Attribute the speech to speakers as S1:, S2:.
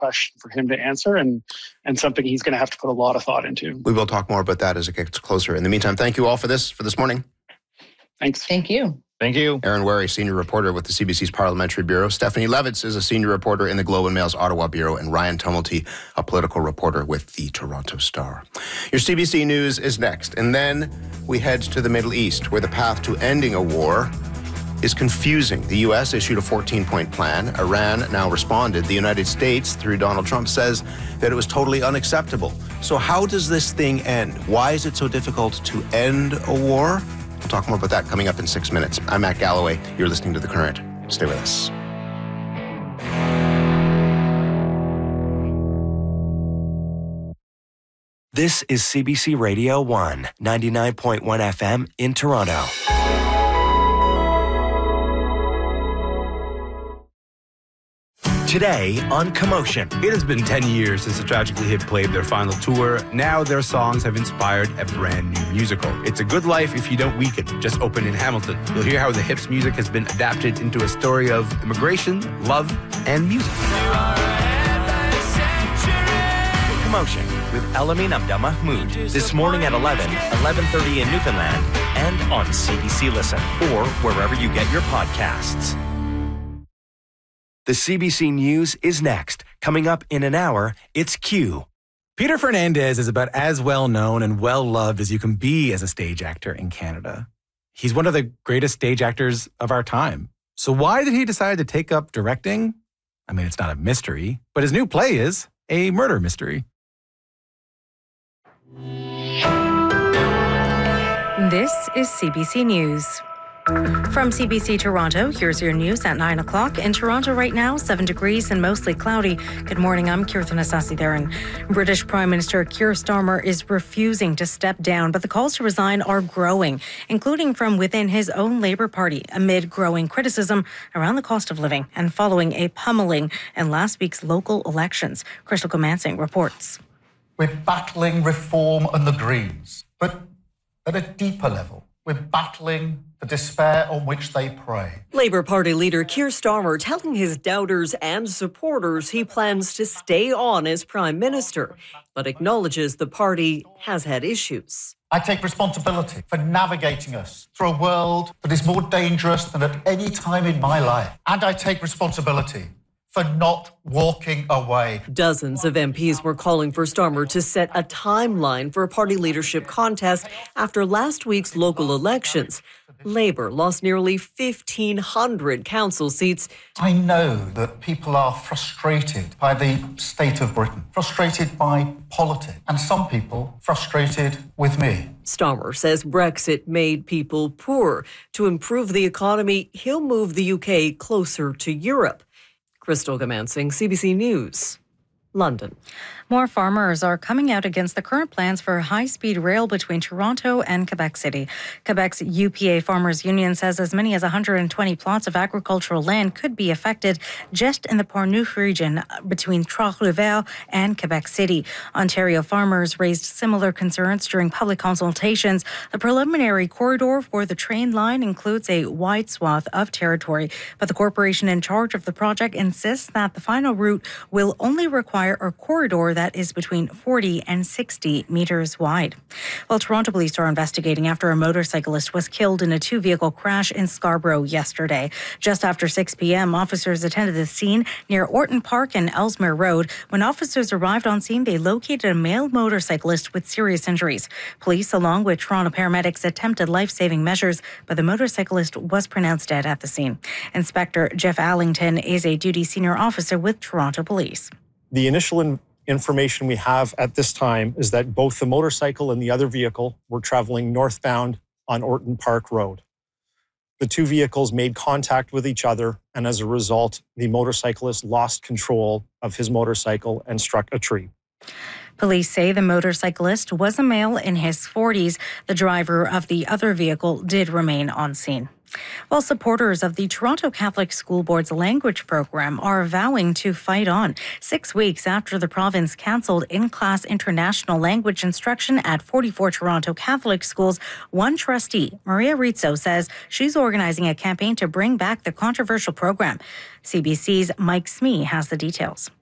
S1: question for him to answer and something he's going to have to put a lot of thought into.
S2: We will talk more about that as it gets closer. In the meantime, thank you all for this morning.
S1: Thanks.
S3: Thank you.
S4: Thank you.
S2: Aaron Wary, senior reporter with the CBC's Parliamentary Bureau. Stephanie Levitz is a senior reporter in the Globe and Mail's Ottawa Bureau. And Ryan Tumulty, a political reporter with the Toronto Star. Your CBC News is next. And then we head to the Middle East, where the path to ending a war is confusing. The U.S. issued a 14-point plan. Iran now responded. The United States, through Donald Trump, says that it was totally unacceptable. So how does this thing end? Why is it so difficult to end a war? We'll talk more about that coming up in 6 minutes. I'm Matt Galloway. You're listening to The Current. Stay with us.
S5: This is CBC Radio 1, 99.1 FM in Toronto. Today on Commotion.
S6: It has been 10 years since the Tragically Hip played their final tour. Now their songs have inspired a brand new musical. It's a good life if you don't weaken. Just opened in Hamilton. You'll hear how the Hips music has been adapted into a story of immigration, love, and music.
S5: Commotion with Elamin Abdelmahmoud. This morning at 11:30 in Newfoundland, and on CBC Listen, or wherever you get your podcasts. The CBC News is next. Coming up in an hour, it's Q.
S7: Peter Fernandez is about as well known and well loved as you can be as a stage actor in Canada. He's one of the greatest stage actors of our time. So why did he decide to take up directing? I mean, it's not a mystery, but his new play is a murder mystery.
S8: This is CBC News. From CBC Toronto, here's your news at 9 o'clock. In Toronto right now, 7 degrees and mostly cloudy. Good morning, I'm Kirthana Sasidaran. British Prime Minister Keir Starmer is refusing to step down, but the calls to resign are growing, including from within his own Labour Party, amid growing criticism around the cost of living and following a pummeling in last week's local elections. Crystal Comansing reports.
S9: We're battling Reform and the Greens, but at a deeper level, we're battling the despair on which they prey.
S10: Labour Party leader Keir Starmer telling his doubters and supporters he plans to stay on as Prime Minister, but acknowledges the party has had issues.
S9: I take responsibility for navigating us through a world that is more dangerous than at any time in my life. And I take responsibility for not walking away.
S10: Dozens of MPs were calling for Starmer to set a timeline for a party leadership contest after last week's local elections. Labour lost nearly 1,500 council seats.
S9: I know that people are frustrated by the state of Britain, frustrated by politics, and some people frustrated with me.
S10: Starmer says Brexit made people poor. To improve the economy, he'll move the UK closer to Europe. Crystal Comansing, CBC News, London.
S8: More farmers are coming out against the current plans for high-speed rail between Toronto and Quebec City. Quebec's UPA Farmers Union says as many as 120 plots of agricultural land could be affected just in the Portneuf region between Trois-Rivières and Quebec City. Ontario farmers raised similar concerns during public consultations. The preliminary corridor for the train line includes a wide swath of territory, but the corporation in charge of the project insists that the final route will only require a corridor that is between 40 and 60 meters wide. Well, Toronto police are investigating after a motorcyclist was killed in a two-vehicle crash in Scarborough yesterday. Just after 6 p.m., officers attended the scene near Orton Park and Ellesmere Road. When officers arrived on scene, they located a male motorcyclist with serious injuries. Police, along with Toronto paramedics, attempted life-saving measures, but the motorcyclist was pronounced dead at the scene. Inspector Jeff Allington is a duty senior officer with Toronto Police.
S11: The initial information we have at this time is that both the motorcycle and the other vehicle were traveling northbound on Orton Park Road. The two vehicles made contact with each other, and as a result, the motorcyclist lost control of his motorcycle and struck a tree.
S8: Police say the motorcyclist was a male in his 40s. The driver of the other vehicle did remain on scene. While supporters of the Toronto Catholic School Board's language program are vowing to fight on 6 weeks after the province cancelled in-class international language instruction at 44 Toronto Catholic schools, one trustee, Maria Rizzo, says she's organizing a campaign to bring back the controversial program. CBC's Mike Smee has the details.